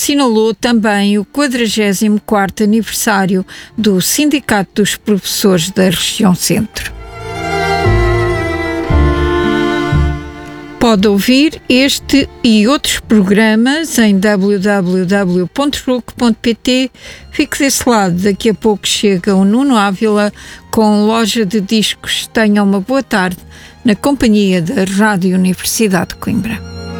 assinalou também o 44º aniversário do Sindicato dos Professores da Região Centro. Pode ouvir este e outros programas em www.rook.pt. Fique desse lado, daqui a pouco chega o Nuno Ávila com Loja de Discos. Tenha uma boa tarde na companhia da Rádio Universidade de Coimbra.